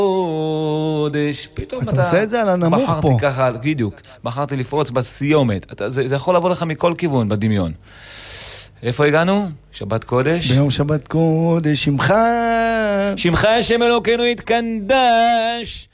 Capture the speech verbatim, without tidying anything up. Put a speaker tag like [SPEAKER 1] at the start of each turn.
[SPEAKER 1] קודש. פתאום
[SPEAKER 2] אתה עושה את זה על הנמוך פה.
[SPEAKER 1] בחרתי ככה, בדיוק. בחרתי לפרוץ בסיומת. אתה, זה, זה יכול לבוא לך מכל כיוון בדמיון. איפה הגענו? שבת קודש.
[SPEAKER 2] ביום שבת קודש, שמך.
[SPEAKER 1] שמך השם אלוקינו יתקדש.